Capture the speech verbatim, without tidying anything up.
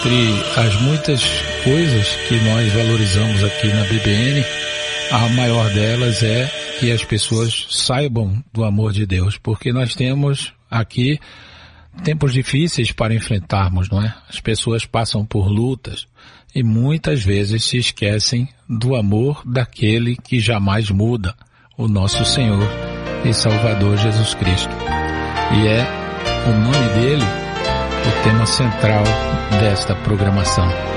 Entre as muitas coisas que nós valorizamos aqui na B B N, a maior delas é que as pessoas saibam do amor de Deus, porque nós temos aqui tempos difíceis para enfrentarmos, não é? As pessoas passam por lutas e muitas vezes se esquecem do amor daquele que jamais muda, o nosso Senhor e Salvador Jesus Cristo. E é o nome dele o tema central desta programação.